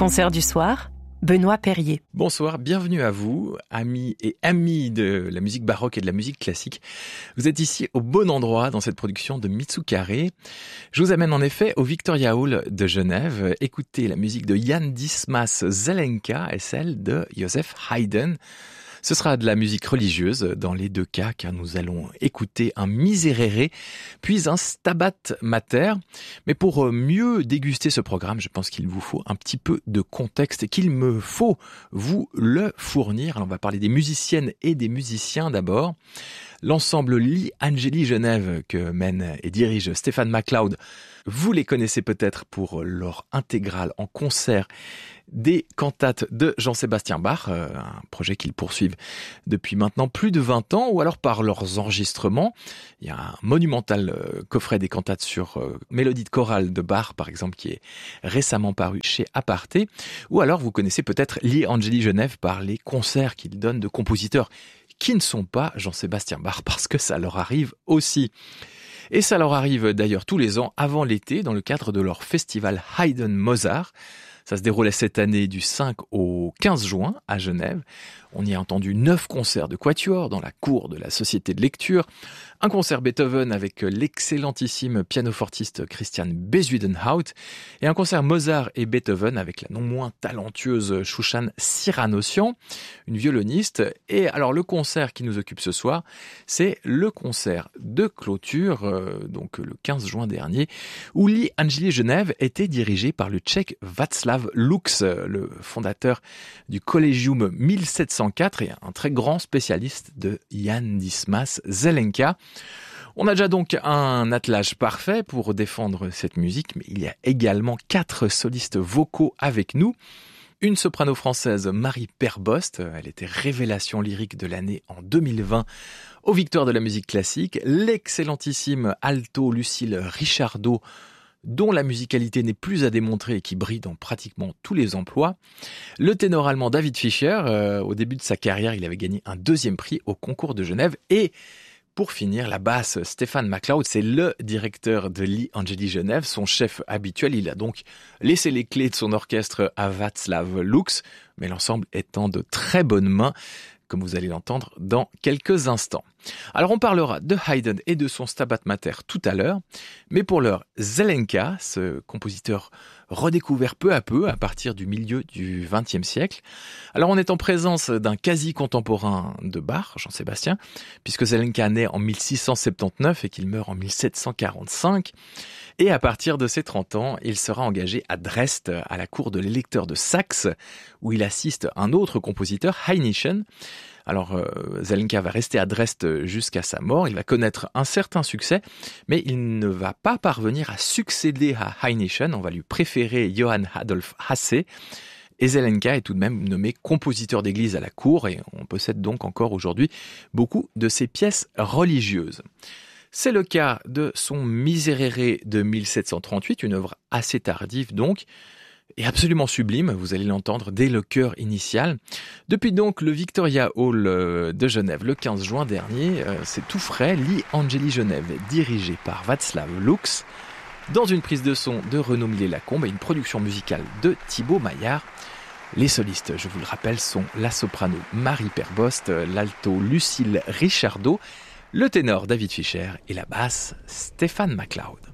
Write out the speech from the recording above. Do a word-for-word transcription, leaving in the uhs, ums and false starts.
Concert du soir, Benoît Perrier. Bonsoir, bienvenue à vous, amis et amis de la musique baroque et de la musique classique. Vous êtes ici au bon endroit dans cette production de Mitsukare. Je vous amène en effet au Victoria Hall de Genève. Écoutez la musique de Jan Dismas Zelenka et celle de Joseph Haydn. Ce sera de la musique religieuse dans les deux cas, car nous allons écouter un Miserere, puis un Stabat Mater. Mais pour mieux déguster ce programme, je pense qu'il vous faut un petit peu de contexte et qu'il me faut vous le fournir. Alors on va parler des musiciennes et des musiciens d'abord. L'ensemble Lee Angeli Genève que mène et dirige Stephen MacLeod, vous les connaissez peut-être pour leur intégrale en concert des cantates de Jean-Sébastien Bach, un projet qu'ils poursuivent depuis maintenant plus de vingt ans, ou alors par leurs enregistrements. Il y a un monumental coffret des cantates sur mélodie de chorale de Bach, par exemple, qui est récemment paru chez Aparté. Ou alors vous connaissez peut-être Lee Angeli Genève par les concerts qu'il donne de compositeurs qui ne sont pas Jean-Sébastien Bach, parce que ça leur arrive aussi. Et ça leur arrive d'ailleurs tous les ans avant l'été, dans le cadre de leur festival Haydn-Mozart. Ça se déroulait cette année du cinq au quinze juin à Genève. On y a entendu neuf concerts de quatuor dans la cour de la Société de lecture, un concert Beethoven avec l'excellentissime pianofortiste Christian Bezuidenhout et un concert Mozart et Beethoven avec la non moins talentueuse Shushan Siranossian, une violoniste. Et alors le concert qui nous occupe ce soir, c'est le concert de clôture, euh, donc le quinze juin dernier, où Lee Angeli Genève était dirigé par le Tchèque Václav Lux, le fondateur du Collegium mille sept cent quatre et un très grand spécialiste de Jan Dismas Zelenka. On a déjà donc un attelage parfait pour défendre cette musique, mais il y a également quatre solistes vocaux avec nous. Une soprano française, Marie Perbost, elle était révélation lyrique de l'année en deux mille vingt aux Victoires de la musique classique. L'excellentissime alto Lucille Richardot, dont la musicalité n'est plus à démontrer et qui brille dans pratiquement tous les emplois. Le ténor allemand David Fischer, euh, au début de sa carrière, il avait gagné un deuxième prix au concours de Genève. Et pour finir, la basse, Stephen MacLeod, c'est le directeur de Lee Angeli Genève, son chef habituel. Il a donc laissé les clés de son orchestre à Václav Lux, mais l'ensemble étant de très bonnes mains, comme vous allez l'entendre dans quelques instants. Alors on parlera de Haydn et de son Stabat Mater tout à l'heure, mais pour l'heure, Zelenka, ce compositeur redécouvert peu à peu à partir du milieu du vingtième siècle. Alors on est en présence d'un quasi-contemporain de Bach, Jean-Sébastien, puisque Zelenka naît en mille six cent soixante-dix-neuf et qu'il meurt en mille sept cent quarante-cinq. Et à partir de ses trente ans, il sera engagé à Dresde, à la cour de l'électeur de Saxe, où il assiste un autre compositeur, Hainichen. Alors, euh, Zelenka va rester à Dresde jusqu'à sa mort. Il va connaître un certain succès, mais il ne va pas parvenir à succéder à Hainichen. On va lui préférer Johann Adolf Hasse. Et Zelenka est tout de même nommé compositeur d'église à la cour, et on possède donc encore aujourd'hui beaucoup de ses pièces religieuses. C'est le cas de son Miserere de mille sept cent trente-huit, une œuvre assez tardive donc, et absolument sublime, vous allez l'entendre dès le chœur initial. Depuis donc le Victoria Hall de Genève le quinze juin dernier, c'est tout frais, Lee Angeli Genève, dirigé par Václav Lux, dans une prise de son de Renaud Millet-Lacombe et une production musicale de Thibaut Maillard. Les solistes, je vous le rappelle, sont la soprano Marie Perbost, l'alto Lucille Richardot, le ténor David Fischer et la basse Stephen MacLeod.